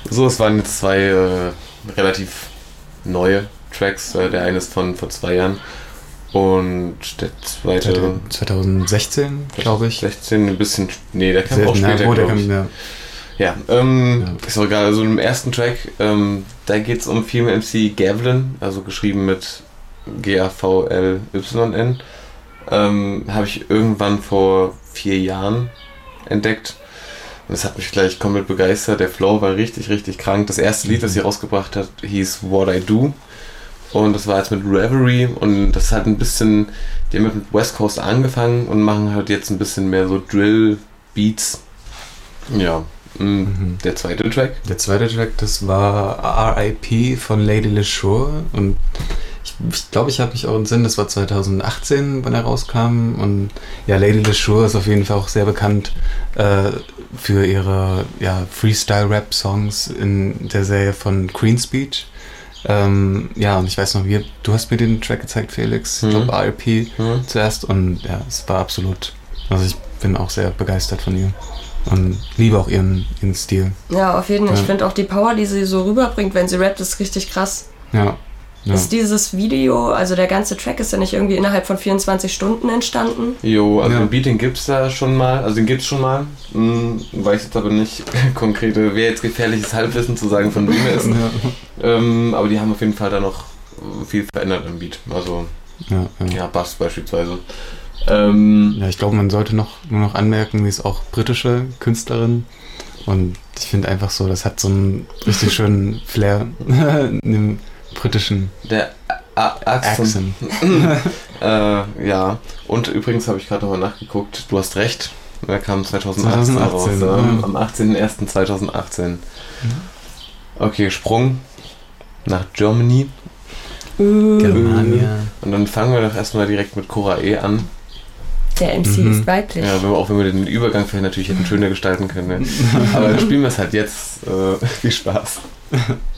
So, es waren jetzt zwei relativ neue Tracks. Der eine ist von vor 2 Jahren und der zweite... 2016, glaube ich. 16, ein bisschen... Nee, der kam auch später, glaube ich. Ja, ist auch egal. Also im ersten Track, da geht es um Female MC Gavlyn, also geschrieben mit Gavlyn. Habe ich irgendwann vor 4 Jahren entdeckt. Und das hat mich gleich komplett begeistert. Der Flow war richtig, richtig krank. Das erste Lied, das sie rausgebracht hat, hieß What I Do. Und das war jetzt mit Reverie. Und das hat ein bisschen, die haben mit West Coast angefangen und machen halt jetzt ein bisschen mehr so Drill-Beats. Ja. Der zweite Track? Der zweite Track, das war R.I.P. von Lady LeSure. Und ich glaube, ich habe mich auch im Sinn, das war 2018, wann er rauskam. Und ja, Lady LeSure ist auf jeden Fall auch sehr bekannt für ihre Freestyle-Rap-Songs in der Serie von Queen's Speech. Und ich weiß noch, du hast mir den Track gezeigt, Felix. Ich glaube, R.I.P. zuerst. Und ja, es war absolut, also ich bin auch sehr begeistert von ihr. Und liebe auch ihren Stil. Ja, auf jeden Fall. Ich finde auch die Power, die sie so rüberbringt, wenn sie rappt, ist richtig krass. Ja. Ist dieses Video, also der ganze Track ist ja nicht irgendwie innerhalb von 24 Stunden entstanden? Jo, also den Beat, den gibt's da schon mal, also den gibt's schon mal. Weiß jetzt aber nicht konkrete, wäre jetzt gefährliches Halbwissen zu sagen, von wem er ist. Aber die haben auf jeden Fall da noch viel verändert im Beat. Also, Bass beispielsweise. Ich glaube, man sollte nur noch anmerken, sie ist auch britische Künstlerin. Und ich finde einfach so, das hat so einen richtig schönen Flair in dem britischen der Accent. Ja, und übrigens habe ich gerade nochmal nachgeguckt, du hast recht, der kam 2018 raus, am 18.01.2018. Okay, Sprung nach Germany. Germania. Und dann fangen wir doch erstmal direkt mit Cora E. an. Der MC ist weiblich. Ja, wenn wir den Übergang vielleicht natürlich hätten schöner gestalten können. Ne? Aber dann spielen wir es halt jetzt. Viel Spaß.